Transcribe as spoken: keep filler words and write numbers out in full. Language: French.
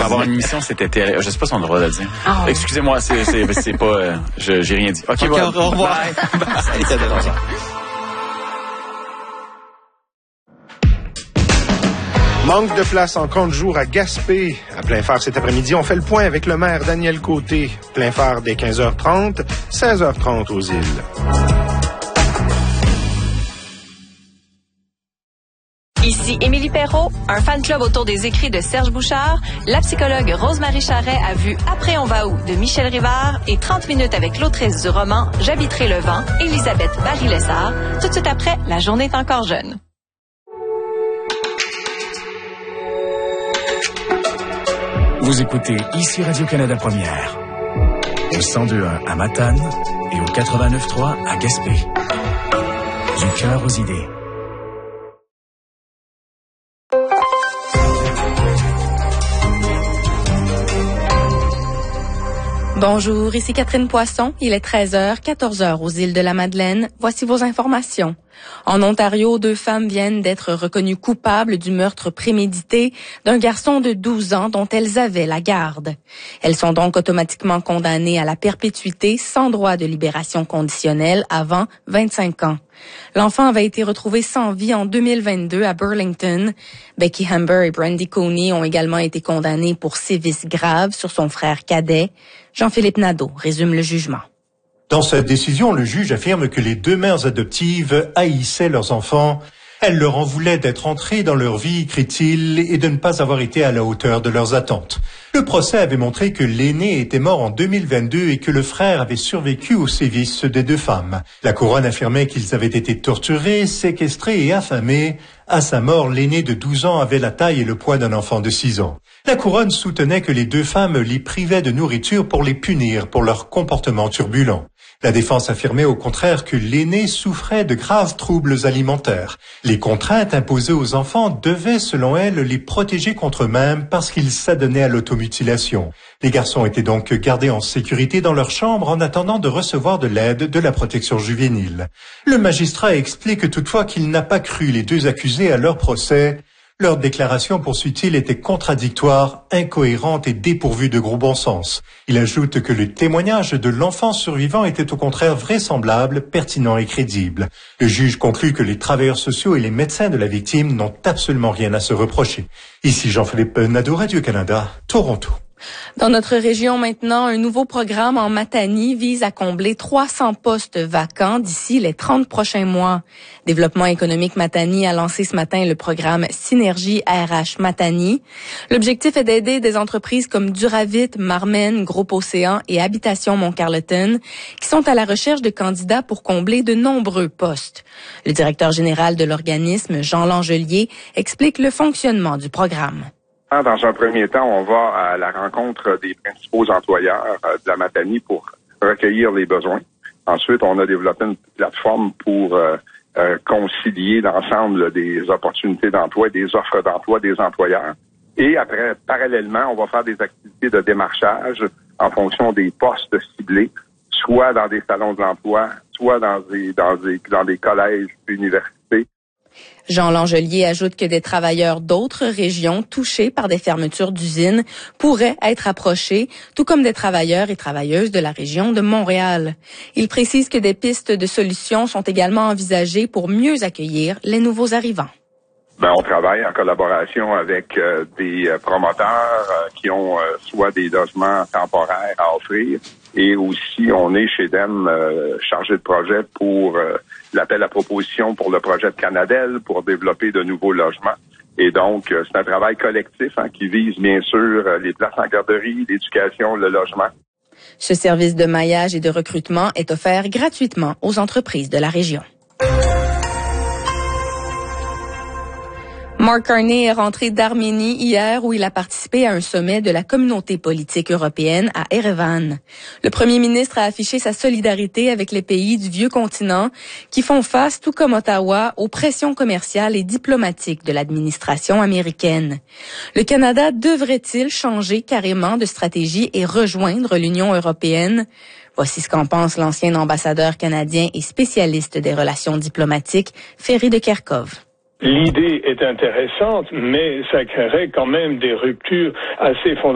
avoir une émission, c'était terrible. Je sais pas si on a le droit de le dire. Oh. Excusez-moi, c'est, c'est, c'est pas... Euh, je, j'ai rien dit. OK, okay bon, au revoir. Bye. Bye. Manque de place en camp de jour à Gaspé. À plein phare cet après-midi, on fait le point avec le maire Daniel Côté. Plein phare dès quinze heures trente, seize heures trente aux îles. Ici Émilie Perrault, un fan club autour des écrits de Serge Bouchard, la psychologue Rose-Marie Charret a vu Après on va où de Michel Rivard et trente minutes avec l'autrice du roman J'habiterai le vent, Elisabeth Barry-Lessard. Tout de suite après, la journée est encore jeune. Vous écoutez ici Radio-Canada Première, au cent deux point un à Matane et au quatre-vingt-neuf point trois à Gaspé. Du cœur aux idées. Bonjour, ici Catherine Poisson. Il est treize heures, quatorze heures aux îles de la Madeleine. Voici vos informations. En Ontario, deux femmes viennent d'être reconnues coupables du meurtre prémédité d'un garçon de douze ans dont elles avaient la garde. Elles sont donc automatiquement condamnées à la perpétuité sans droit de libération conditionnelle avant vingt-cinq ans. L'enfant avait été retrouvé sans vie en deux mille vingt-deux à Burlington. Becky Hamber et Brandy Coney ont également été condamnés pour sévices graves sur son frère cadet. Jean-Philippe Nadeau résume le jugement. Dans cette décision, le juge affirme que les deux mères adoptives haïssaient leurs enfants. Elles leur en voulaient d'être entrées dans leur vie, écrit-il, et de ne pas avoir été à la hauteur de leurs attentes. Le procès avait montré que l'aîné était mort en deux mille vingt-deux et que le frère avait survécu aux sévices des deux femmes. La couronne affirmait qu'ils avaient été torturés, séquestrés et affamés. À sa mort, l'aîné de douze ans avait la taille et le poids d'un enfant de six ans. La couronne soutenait que les deux femmes les privaient de nourriture pour les punir pour leur comportement turbulent. La défense affirmait au contraire que l'aîné souffrait de graves troubles alimentaires. Les contraintes imposées aux enfants devaient, selon elle, les protéger contre eux-mêmes parce qu'ils s'adonnaient à l'automutilation. Les garçons étaient donc gardés en sécurité dans leur chambre en attendant de recevoir de l'aide de la protection juvénile. Le magistrat explique toutefois qu'il n'a pas cru les deux accusés à leur procès. Leur déclaration, poursuit-il, était contradictoire, incohérente et dépourvue de gros bon sens. Il ajoute que le témoignage de l'enfant survivant était au contraire vraisemblable, pertinent et crédible. Le juge conclut que les travailleurs sociaux et les médecins de la victime n'ont absolument rien à se reprocher. Ici Jean-Philippe Nadeau, Radio-Canada, Toronto. Dans notre région maintenant, un nouveau programme en Matanie vise à combler trois cents postes vacants d'ici les trente prochains mois. Développement économique Matanie a lancé ce matin le programme Synergie R H Matanie. L'objectif est d'aider des entreprises comme Duravit, Marmen, Groupe Océan et Habitation Mont-Carleton qui sont à la recherche de candidats pour combler de nombreux postes. Le directeur général de l'organisme, Jean Langelier, explique le fonctionnement du programme. Dans un premier temps, on va à la rencontre des principaux employeurs de la Matanie pour recueillir les besoins. Ensuite, on a développé une plateforme pour euh, euh, concilier l'ensemble des opportunités d'emploi et des offres d'emploi des employeurs. Et après, parallèlement, on va faire des activités de démarchage en fonction des postes ciblés, soit dans des salons de l'emploi, soit dans des, dans des, dans des collèges, universités. Jean Langelier ajoute que des travailleurs d'autres régions touchées par des fermetures d'usines pourraient être approchés, tout comme des travailleurs et travailleuses de la région de Montréal. Il précise que des pistes de solutions sont également envisagées pour mieux accueillir les nouveaux arrivants. Ben, on travaille en collaboration avec euh, des promoteurs euh, qui ont euh, soit des logements temporaires à offrir et aussi on est chez D E M euh, chargé de projet pour euh, l'appel à proposition pour le projet de Canadel pour développer de nouveaux logements. Et donc, euh, c'est un travail collectif hein, qui vise bien sûr euh, les places en garderie, l'éducation, le logement. Ce service de maillage et de recrutement est offert gratuitement aux entreprises de la région. Mark Carney est rentré d'Arménie hier où il a participé à un sommet de la communauté politique européenne à Erevan. Le premier ministre a affiché sa solidarité avec les pays du vieux continent qui font face, tout comme Ottawa, aux pressions commerciales et diplomatiques de l'administration américaine. Le Canada devrait-il changer carrément de stratégie et rejoindre l'Union européenne? Voici ce qu'en pense l'ancien ambassadeur canadien et spécialiste des relations diplomatiques, Ferry de Kerkhove. L'idée est intéressante, mais ça créerait quand même des ruptures assez fondamentales.